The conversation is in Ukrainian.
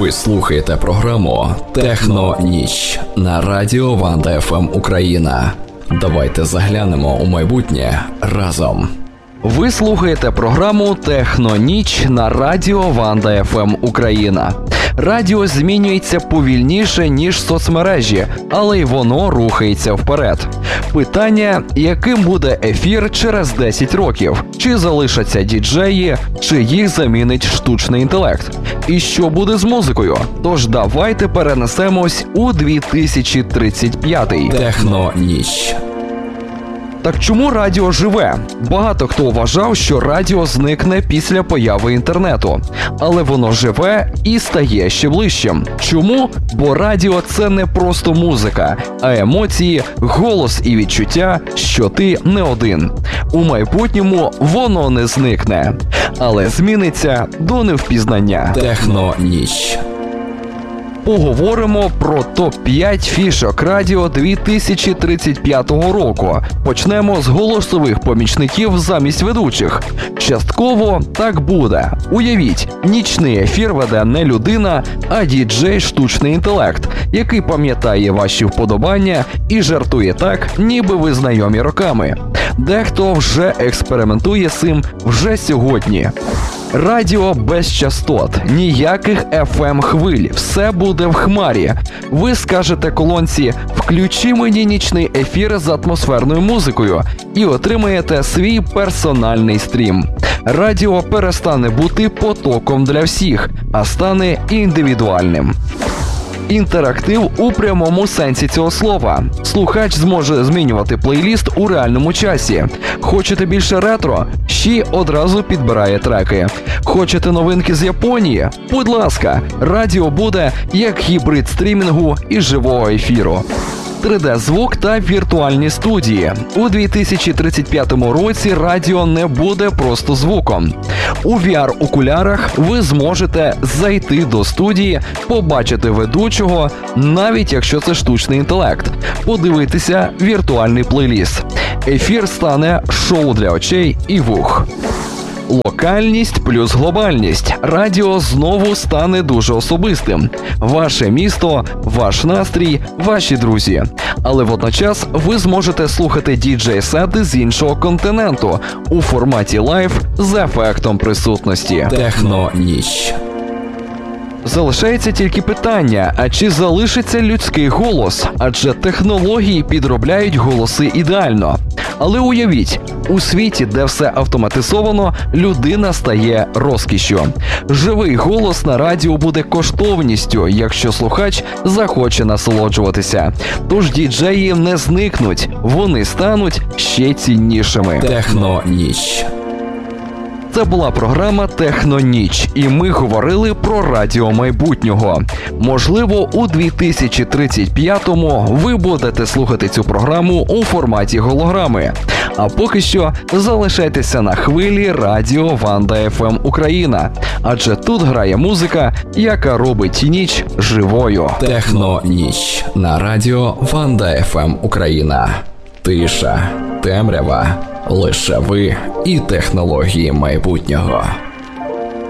Ви слухаєте програму «Техноніч» на радіо Ванда ФМ Україна. Давайте заглянемо у майбутнє разом. Ви слухаєте програму «Техноніч» на радіо Ванда ФМ Україна. Радіо змінюється повільніше, ніж соцмережі, але й воно рухається вперед. Питання, яким буде ефір через 10 років? Чи залишаться діджеї, чи їх замінить штучний інтелект? І що буде з музикою? Тож давайте перенесемось у 2035-й. «Техноніч». Так чому радіо живе? Багато хто вважав, що радіо зникне після появи інтернету. Але воно живе і стає ще ближчим. Чому? Бо радіо – це не просто музика, а емоції, голос і відчуття, що ти не один. У майбутньому воно не зникне, але зміниться до невпізнання. «Техноніч». Поговоримо про топ-5 фішок радіо 2035 року. Почнемо з голосових помічників замість ведучих. Частково так буде. Уявіть, нічний ефір веде не людина, а діджей штучний інтелект, який пам'ятає ваші вподобання і жартує так, ніби ви знайомі роками. Дехто вже експериментує з цим вже сьогодні. Радіо без частот, ніяких FM-хвиль, все буде в хмарі. Ви скажете колонці «Включи мені нічний ефір з атмосферною музикою» і отримаєте свій персональний стрім. Радіо перестане бути потоком для всіх, а стане індивідуальним. Інтерактив у прямому сенсі цього слова. Слухач зможе змінювати плейліст у реальному часі. Хочете більше ретро? Ще одразу підбирає треки. Хочете новинки з Японії? Будь ласка, радіо буде як гібрид стрімінгу і живого ефіру. 3D-звук та віртуальні студії. У 2035 році радіо не буде просто звуком. У VR-окулярах ви зможете зайти до студії, побачити ведучого, навіть якщо це штучний інтелект, подивитися віртуальний плейліст. Ефір стане шоу для очей і вух. Локальність плюс глобальність. Радіо знову стане дуже особистим. Ваше місто, ваш настрій, ваші друзі. Але водночас ви зможете слухати діджей-сети з іншого континенту у форматі лайв з ефектом присутності. «Техноніч». Залишається тільки питання, а чи залишиться людський голос? Адже технології підробляють голоси ідеально. Але уявіть, у світі, де все автоматизовано, людина стає розкішшю. Живий голос на радіо буде коштовністю, якщо слухач захоче насолоджуватися. Тож діджеї не зникнуть, вони стануть ще ціннішими. «Техноніч». Це була програма «Техноніч», і ми говорили про радіо майбутнього. Можливо, у 2035-му ви будете слухати цю програму у форматі голограми. А поки що залишайтеся на хвилі радіо Ванда ФМ Україна, адже тут грає музика, яка робить ніч живою. «Техноніч» на радіо Ванда ФМ Україна. Тиша, темрява, лише ви і технології майбутнього.